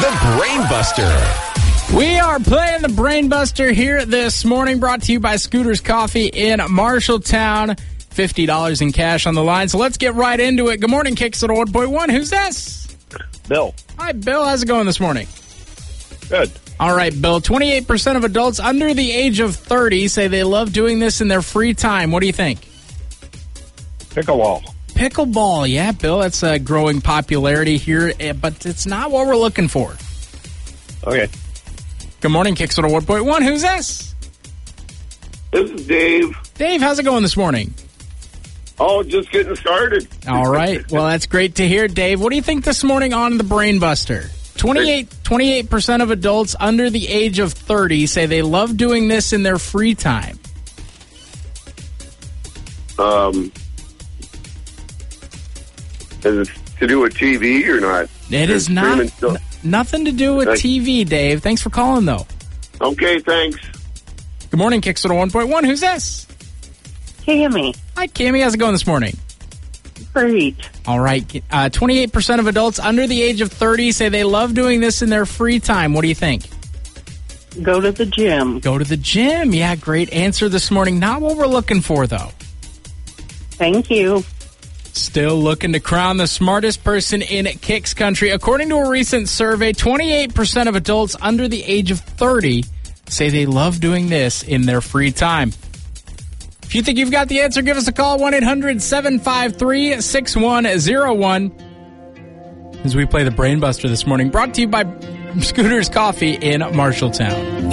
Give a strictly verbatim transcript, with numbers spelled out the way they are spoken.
the Brain Buster. We are playing the Brain Buster here this morning, brought to you by Scooters Coffee in Marshalltown. fifty dollars in cash on the line, so let's get right into it. Good morning, Kicks at one point one. Who's this? Bill. Hi, Bill. How's it going this morning? Good. All right, Bill. twenty-eight percent of adults under the age of thirty say they love doing this in their free time. What do you think? Pickleball. Pickleball. Yeah, Bill, that's a growing popularity here, but it's not what we're looking for. Okay. Good morning, Kicks at one point one. Who's this? This is Dave. Dave, how's it going this morning? Oh, just getting started. All right. Well, that's great to hear, Dave. What do you think this morning on the Brain Buster? twenty-eight, twenty-eight percent of adults under the age of thirty say they love doing this in their free time. Um, is it to do with T V or not? It is not. N- nothing to do with T V, Dave. Thanks for calling, though. Okay, thanks. Good morning, Kicks at one point one. Who's this? Cammy. Hi, Cammy. How's it going this morning? Great. All right. Uh, twenty-eight percent of adults under the age of thirty say they love doing this in their free time. What do you think? Go to the gym. Go to the gym. Yeah, great answer this morning. Not what we're looking for, though. Thank you. Still looking to crown the smartest person in Kicks Country. According to a recent survey, twenty-eight percent of adults under the age of thirty say they love doing this in their free time. If you think you've got the answer, give us a call, one eight hundred seven five three six one zero one. As we play the Brain Buster this morning, brought to you by Scooters Coffee in Marshalltown.